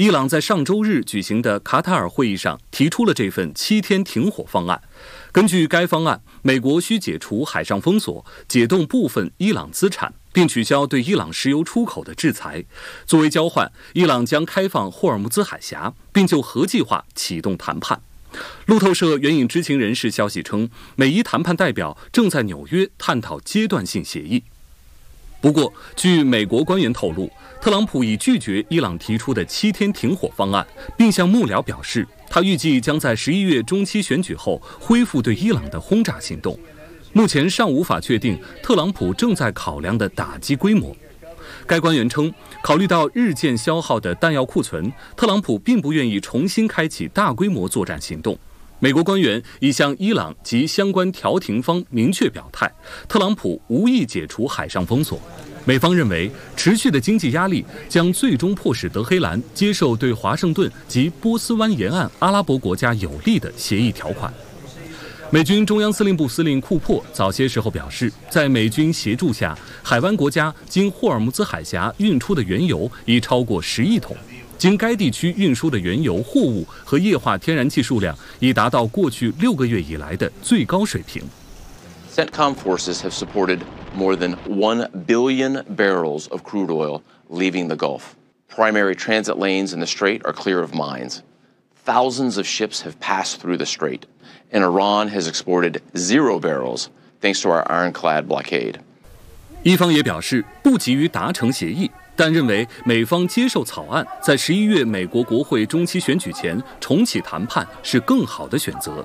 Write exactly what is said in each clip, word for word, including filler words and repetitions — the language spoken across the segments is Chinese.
伊朗在上周日举行的卡塔尔会议上提出了这份七天停火方案。根据该方案，美国需解除海上封锁，解冻部分伊朗资产，并取消对伊朗石油出口的制裁。作为交换，伊朗将开放霍尔木兹海峡，并就核计划启动谈判。路透社援引知情人士消息称，美伊谈判代表正在纽约探讨阶段性协议。不过，据美国官员透露，特朗普已拒绝伊朗提出的七天停火方案，并向幕僚表示，他预计将在十一月中期选举后恢复对伊朗的轰炸行动。目前尚无法确定特朗普正在考量的打击规模。该官员称，考虑到日渐消耗的弹药库存，特朗普并不愿意重新开启大规模作战行动。美国官员已向伊朗及相关调停方明确表态，特朗普无意解除海上封锁。美方认为，持续的经济压力将最终迫使德黑兰接受对华盛顿及波斯湾沿岸阿拉伯国家有利的协议条款。美军中央司令部司令库珀早些时候表示，在美军协助下，海湾国家经霍尔木兹海峡运出的原油已超过十亿桶。经该地区运输的原油、货物和液化天然气数量已达到过去六个月以来的最高水平。 CENTCOM forces have supported more than one billion barrels of crude oil leaving the Gulf. Primary transit lanes in the Strait are clear of mines. Thousands of ships have passed through the Strait, and Iran has exported zero barrels thanks to our ironclad blockade. 伊方也表示不急于达成协议，但认为美方接受草案，在十一月美国国会中期选举前重启谈判是更好的选择。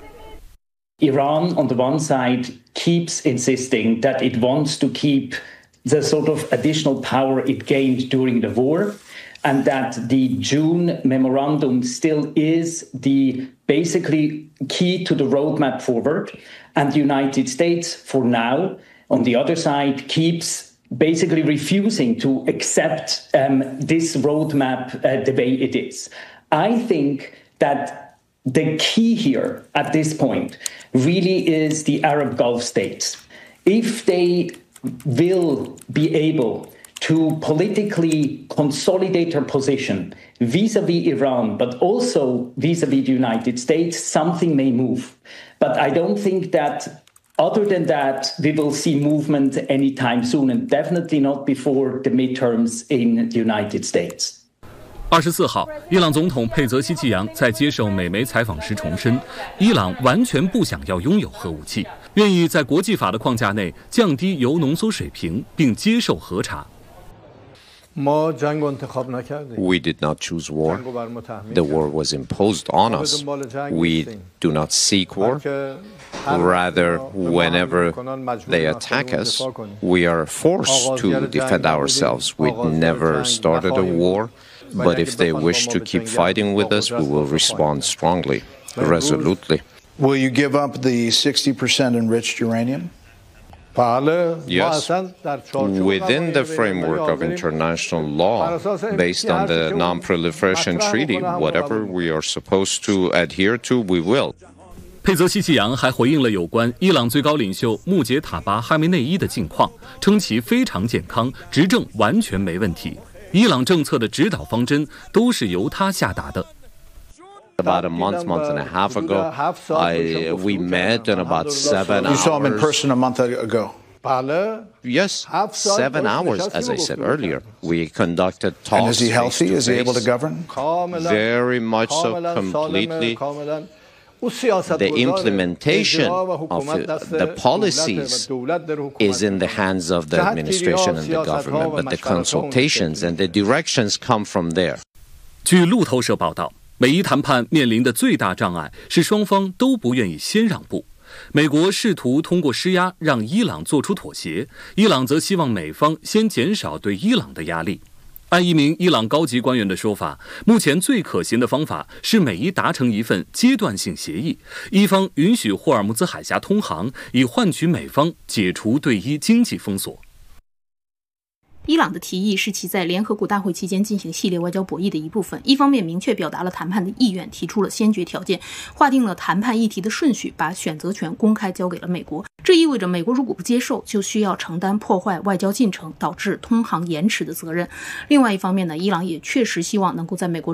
Iran, on the one side, keeps insisting that it wants to keep the sort of additional power it gained during the war, and that the June memorandum still is the basically key to the roadmap forward. And the United States, for now, on the other side, keeps basically refusing to accept um, this roadmap uh, the way it is. I think that the key here at this point really is the Arab Gulf states. If they will be able to politically consolidate their position vis-a-vis Iran, but also vis-a-vis the United States, something may move. But I don't think that other than that, we will see movement anytime soon, and definitely not before the midterms in the United States. 二十四号，伊朗总统佩泽西奇扬在接受美媒采访时重申，伊朗完全不想要拥有核武器，愿意在国际法的框架内降低铀浓缩水平，并接受核查。 We did not choose war. The war was imposed on us. We do not seek war. Rather, whenever they attack us, we are forced to defend ourselves. We never started a war, but if they wish to keep fighting with us, we will respond strongly, resolutely. Will you give up the sixty percent enriched uranium? Yes, within the framework of international law, based on the Non-Proliferation Treaty, whatever we are supposed to adhere to, we will. 佩泽西奇扬还回应了有关伊朗最高领袖穆杰塔巴哈梅内伊的近况，称其非常健康，执政完全没问题。伊朗政策的指导方针都是由他下达的。 About a month, month and a half ago, I, we met in about seven hours. You saw him in person a month ago? Yes, seven hours, as I said earlier. We conducted talks. And is he healthy? Is he able to govern? Very much so, completely. The implementation of the policies is in the hands of the administration and the government, but the consultations and the directions come from there. 据路透社报道，美伊谈判面临的最大障碍是双方都不愿意先让步。美国试图通过施压让伊朗做出妥协，伊朗则希望美方先减少对伊朗的压力。按一名伊朗高级官员的说法，目前最可行的方法是美伊达成一份阶段性协议，伊方允许霍尔木兹海峡通航，以换取美方解除对伊经济封锁。 伊朗的提议是其在联合国大会期间进行系列外交博弈的一部分。一方面明确表达了谈判的意愿，提出了先决条件，划定了谈判议题的顺序，把选择权公开交给了美国。这意味着美国如果不接受，就需要承担破坏外交进程，导致通航延迟的责任。另外一方面呢，伊朗也确实希望能够在美国